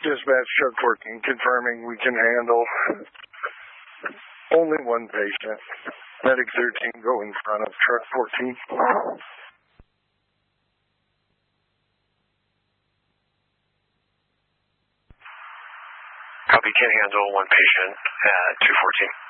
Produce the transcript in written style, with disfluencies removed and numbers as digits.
Dispatch truck 14 confirming we can handle only one patient. Medic 13 go in front of truck 14. Copy, can handle one patient at 214.